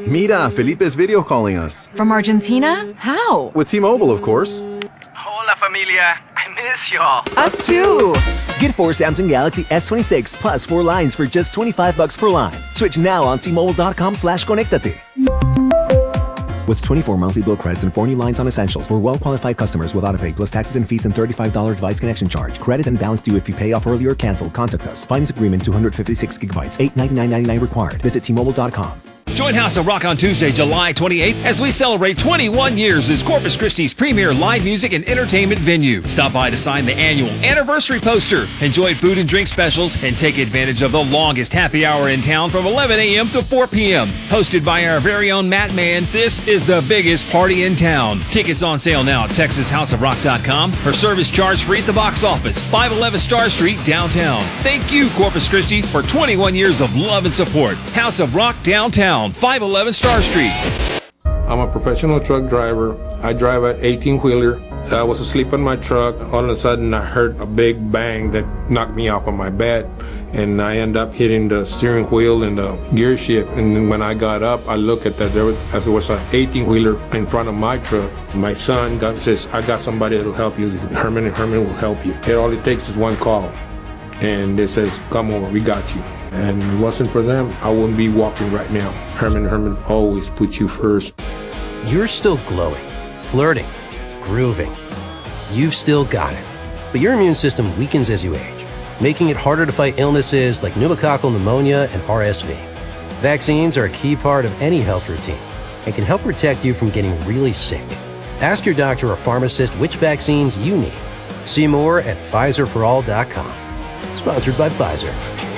Mira, Felipe's video calling us. From Argentina? How? With T-Mobile, of course. Hola, familia. I miss y'all. Us too. Get 4 Samsung Galaxy S26 plus 4 lines for just $25 per line. Switch now on T-Mobile.com/conectate. With 24 monthly bill credits and 4 new lines on essentials for well-qualified customers with autopay plus taxes and fees and $35 device connection charge. Credit and balance due if you pay off early or cancel. Contact us. Finance agreement 256 gigabytes. $899.99 required. Visit T-Mobile.com. Join House of Rock on Tuesday, July 28th as we celebrate 21 years as Corpus Christi's premier live music and entertainment venue. Stop by to sign the annual anniversary poster, enjoy food and drink specials, and take advantage of the longest happy hour in town from 11 a.m. to 4 p.m. Hosted by our very own Matt Mann, this is the biggest party in town. Tickets on sale now at TexasHouseOfRock.com or service charge free at the box office, 511 Star Street, downtown. Thank you, Corpus Christi, for 21 years of love and support. House of Rock downtown, 511 Star Street. I'm a professional truck driver. I drive an 18-wheeler. I was asleep in my truck. All of a sudden, I heard a big bang that knocked me off of my bed, and I ended up hitting the steering wheel and the gear shift. And then when I got up, I looked at that. There was an 18-wheeler in front of my truck. My son says, "I got somebody that will help you. Herman will help you. All it takes is one call." And it says, "Come over, we got you." And if it wasn't for them, I wouldn't be walking right now. Herman always puts you first. You're still glowing, flirting, grooving. You've still got it. But your immune system weakens as you age, making it harder to fight illnesses like pneumococcal pneumonia and RSV. Vaccines are a key part of any health routine and can help protect you from getting really sick. Ask your doctor or pharmacist which vaccines you need. See more at PfizerForAll.com. Sponsored by Pfizer.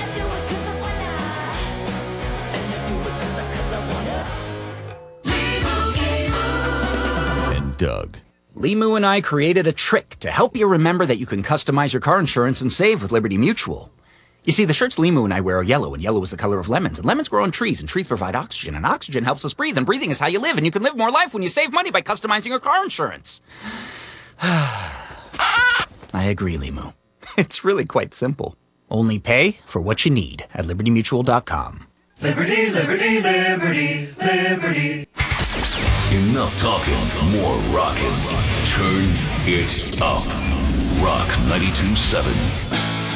Doug. Limu and I created a trick to help you remember that you can customize your car insurance and save with Liberty Mutual. You see, the shirts Limu and I wear are yellow, and yellow is the color of lemons. And lemons grow on trees, and trees provide oxygen, and oxygen helps us breathe, and breathing is how you live, and you can live more life when you save money by customizing your car insurance. I agree, Limu. It's really quite simple. Only pay for what you need at LibertyMutual.com. Liberty, liberty, liberty, liberty. Enough talking, more rocking. Turn it up. Rock 92.7.